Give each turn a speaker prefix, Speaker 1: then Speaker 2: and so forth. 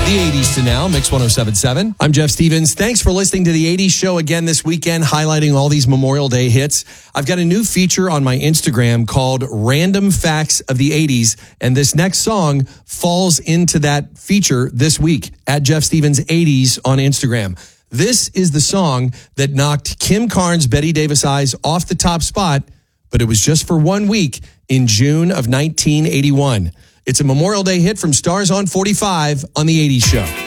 Speaker 1: The 80s to now, Mix 107.7. I'm Jeff Stevens. Thanks for listening to the 80s show again this weekend, highlighting all these Memorial Day hits. I've got a new feature on my Instagram called Random Facts of the 80s, and this next song falls into that feature this week at Jeff Stevens 80s on Instagram. This is the song that knocked Kim Carnes' Betty Davis Eyes off the top spot, but it was just for 1 week in June of 1981. It's a Memorial Day hit from Stars on 45 on the 80s show.